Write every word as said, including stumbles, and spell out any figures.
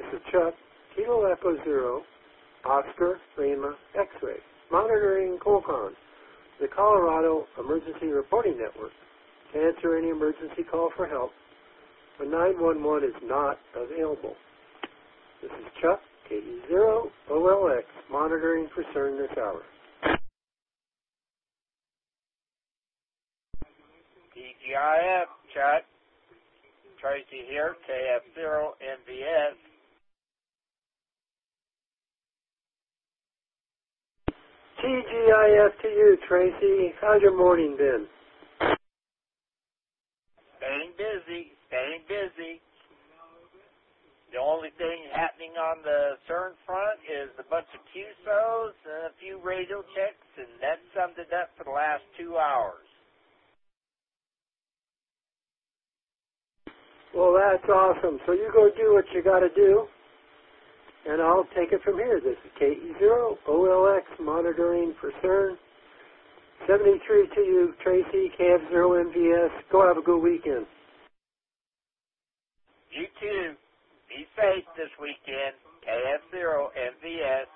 This is Chuck, Kilo Echo Zero, Oscar Lima X-Ray, monitoring Colcon, the Colorado Emergency Reporting Network, to answer any emergency call for help when nine one one is not available. This is Chuck, K E zero O L X, monitoring for CERN this hour. T G I F, Chuck. Tracy here, K F zero N V S. T G I F to you, Tracy. How's your morning been? Staying busy, staying busy. The only thing happening on the CERN front is a bunch of Q S Os and a few radio checks, and that summed it up for the last two hours. Well, that's awesome. So you go do what you got to do, and I'll take it from here. This is K E zero O L X, monitoring for CERN. seventy-three to you, Tracy, K F zero N V S. Go have a good weekend. You too. Be safe this weekend. K F zero N V S.